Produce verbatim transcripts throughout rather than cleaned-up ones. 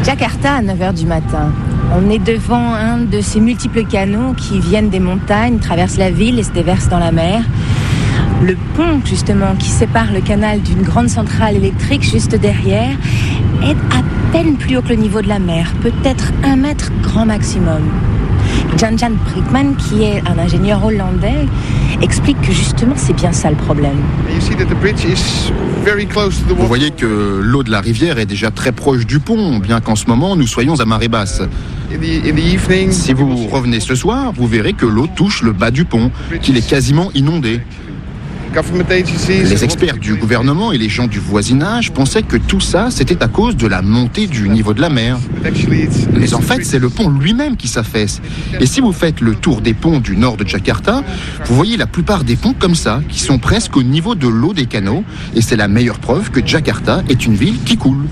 Jakarta à neuf heures du matin. On est devant un de ces multiples canaux qui viennent des montagnes, traversent la ville et se déversent dans la mer. Le pont, justement, qui sépare le canal d'une grande centrale électrique juste derrière, est à peine plus haut que le niveau de la mer, peut-être un mètre grand maximum. Jan-Jan Brinkman, qui est un ingénieur hollandais, explique que justement c'est bien ça le problème. Vous voyez que l'eau de la rivière est déjà très proche du pont, bien qu'en ce moment nous soyons à marée basse. Si vous revenez ce soir, vous verrez que l'eau touche le bas du pont, qu'il est quasiment inondé. Les experts du gouvernement et les gens du voisinage pensaient que tout ça, c'était à cause de la montée du niveau de la mer. Mais en fait, c'est le pont lui-même qui s'affaisse. Et si vous faites le tour des ponts du nord de Jakarta, vous voyez la plupart des ponts comme ça, qui sont presque au niveau de l'eau des canaux. Et c'est la meilleure preuve que Jakarta est une ville qui coule.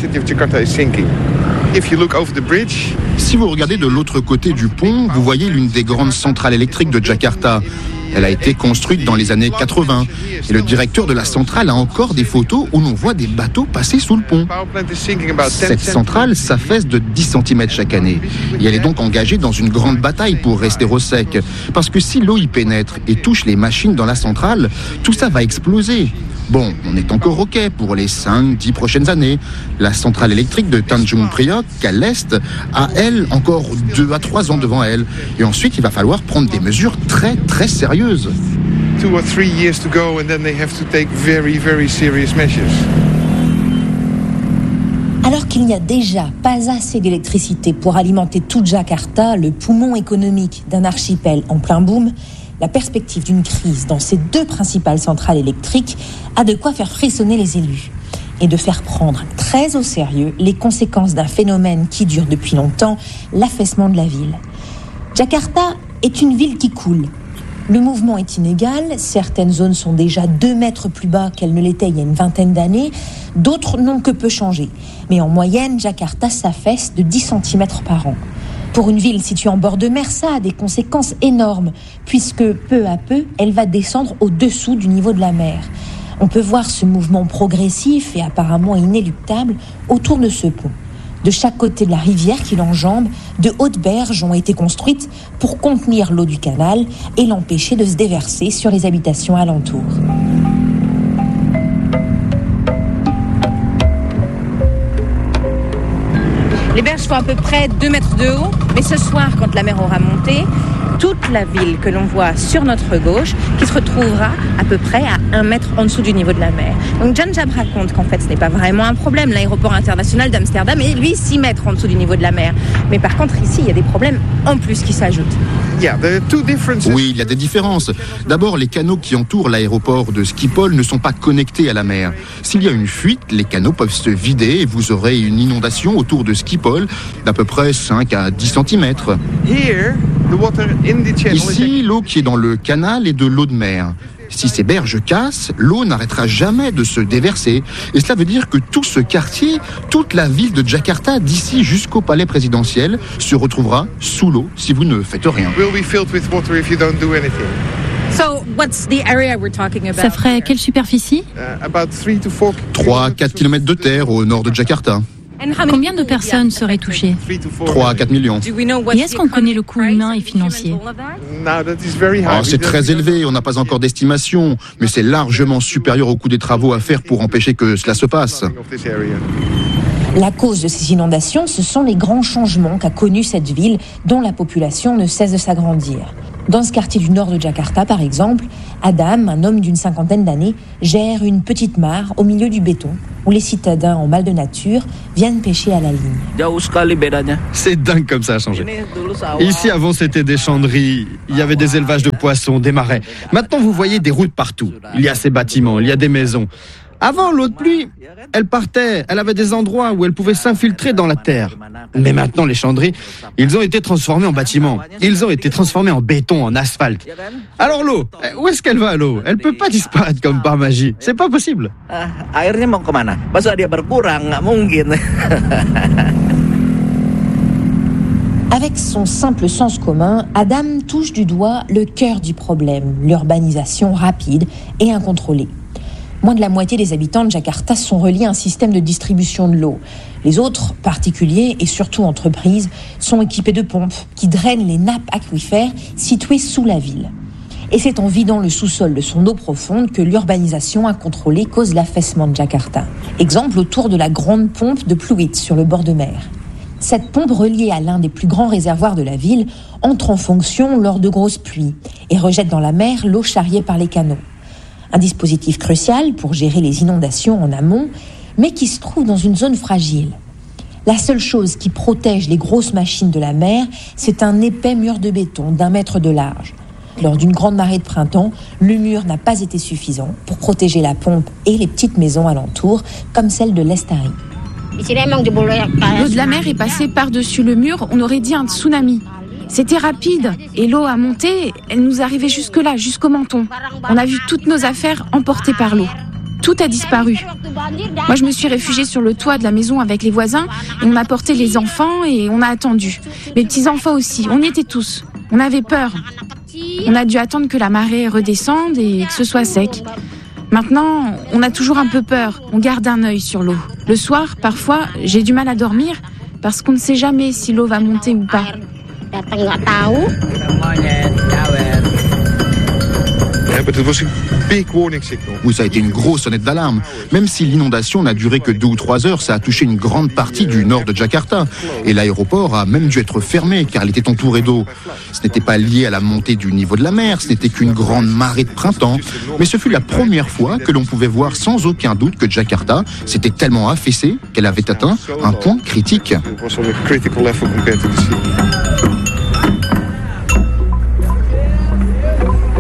Si vous regardez de l'autre côté du pont, vous voyez l'une des grandes centrales électriques de Jakarta. Elle a été construite dans les années quatre-vingts. Et le directeur de la centrale a encore des photos où l'on voit des bateaux passer sous le pont. Cette centrale s'affaisse de dix centimètres chaque année. Et elle est donc engagée dans une grande bataille pour rester au sec. Parce que si l'eau y pénètre et touche les machines dans la centrale, tout ça va exploser. Bon, on est encore OK pour les cinq dix prochaines années. La centrale électrique de Tanjung Priok, à l'est, a, elle, encore deux à trois ans devant elle. Et ensuite, il va falloir prendre des mesures très, très sérieuses. Two or three years to go, and then they have to take very, very serious measures. Alors qu'il n'y a déjà pas assez d'électricité pour alimenter tout Jakarta, le poumon économique d'un archipel en plein boom, la perspective d'une crise dans ces deux principales centrales électriques a de quoi faire frissonner les élus et de faire prendre très au sérieux les conséquences d'un phénomène qui dure depuis longtemps, l'affaissement de la ville. Jakarta est une ville qui coule. Le mouvement est inégal, certaines zones sont déjà deux mètres plus bas qu'elles ne l'étaient il y a une vingtaine d'années, d'autres n'ont que peu changé. Mais en moyenne, Jakarta s'affaisse de dix centimètres par an. Pour une ville située en bord de mer, ça a des conséquences énormes, puisque peu à peu, elle va descendre au-dessous du niveau de la mer. On peut voir ce mouvement progressif et apparemment inéluctable autour de ce pont. De chaque côté de la rivière qui l'enjambe, de hautes berges ont été construites pour contenir l'eau du canal et l'empêcher de se déverser sur les habitations alentours. Les berges font à peu près deux mètres de haut, mais ce soir, quand la mer aura monté, toute la ville que l'on voit sur notre gauche, qui se retrouvera à peu près à un mètre en dessous du niveau de la mer. Donc Jan Jab raconte qu'en fait ce n'est pas vraiment un problème. L'aéroport international d'Amsterdam est lui six mètres en dessous du niveau de la mer. Mais par contre ici, il y a des problèmes en plus qui s'ajoutent. Oui, il y a des différences. D'abord, les canaux qui entourent l'aéroport de Schiphol ne sont pas connectés à la mer. S'il y a une fuite, les canaux peuvent se vider et vous aurez une inondation autour de Schiphol d'à peu près cinq à dix centimètres. Ici, l'eau qui est dans le canal est de l'eau de mer. Si ces berges cassent, l'eau n'arrêtera jamais de se déverser. Et cela veut dire que tout ce quartier, toute la ville de Jakarta, d'ici jusqu'au palais présidentiel, se retrouvera sous l'eau si vous ne faites rien. Ça ferait quelle superficie ? trois à quatre kilomètres de terre au nord de Jakarta. Combien de personnes seraient touchées ? trois à quatre millions. Et est-ce qu'on connaît le coût humain et financier ? Oh, c'est très élevé, on n'a pas encore d'estimation, mais c'est largement supérieur au coût des travaux à faire pour empêcher que cela se passe. La cause de ces inondations, ce sont les grands changements qu'a connus cette ville dont la population ne cesse de s'agrandir. Dans ce quartier du nord de Jakarta, par exemple, Adam, un homme d'une cinquantaine d'années, gère une petite mare au milieu du béton où les citadins en mal de nature viennent pêcher à la ligne. C'est dingue comme ça a changé. Ici, avant, c'était des champs de riz, il y avait des élevages de poissons, des marais. Maintenant, vous voyez des routes partout. Il y a ces bâtiments, il y a des maisons. Avant, l'eau de pluie, elle partait, elle avait des endroits où elle pouvait s'infiltrer dans la terre. Mais maintenant, les champs de riz, ils ont été transformés en bâtiments. Ils ont été transformés en béton, en asphalte. Alors l'eau, où est-ce qu'elle va, l'eau ? Elle peut pas disparaître comme par magie. C'est pas possible. Avec son simple sens commun, Adam touche du doigt le cœur du problème, l'urbanisation rapide et incontrôlée. Moins de la moitié des habitants de Jakarta sont reliés à un système de distribution de l'eau. Les autres, particuliers et surtout entreprises, sont équipés de pompes qui drainent les nappes aquifères situées sous la ville. Et c'est en vidant le sous-sol de son eau profonde que l'urbanisation incontrôlée cause l'affaissement de Jakarta. Exemple autour de la grande pompe de Pluit sur le bord de mer. Cette pompe reliée à l'un des plus grands réservoirs de la ville entre en fonction lors de grosses pluies et rejette dans la mer l'eau charriée par les canaux. Un dispositif crucial pour gérer les inondations en amont, mais qui se trouve dans une zone fragile. La seule chose qui protège les grosses machines de la mer, c'est un épais mur de béton d'un mètre de large. Lors d'une grande marée de printemps, le mur n'a pas été suffisant pour protéger la pompe et les petites maisons alentours, comme celle de Lestari. L'eau de la mer est passée par-dessus le mur, on aurait dit un tsunami. C'était rapide et l'eau a monté, elle nous arrivait jusque-là, jusqu'au menton. On a vu toutes nos affaires emportées par l'eau. Tout a disparu. Moi, je me suis réfugiée sur le toit de la maison avec les voisins et on a porté les enfants et on a attendu. Les petits-enfants aussi, on y était tous. On avait peur. On a dû attendre que la marée redescende et que ce soit sec. Maintenant, on a toujours un peu peur. On garde un œil sur l'eau. Le soir, parfois, j'ai du mal à dormir parce qu'on ne sait jamais si l'eau va monter ou pas. Oui, ça a été une grosse sonnette d'alarme. Même si l'inondation n'a duré que deux ou trois heures, ça a touché une grande partie du nord de Jakarta. Et l'aéroport a même dû être fermé car il était entouré d'eau. Ce n'était pas lié à la montée du niveau de la mer, ce n'était qu'une grande marée de printemps. Mais ce fut la première fois que l'on pouvait voir sans aucun doute que Jakarta s'était tellement affaissée qu'elle avait atteint un point critique.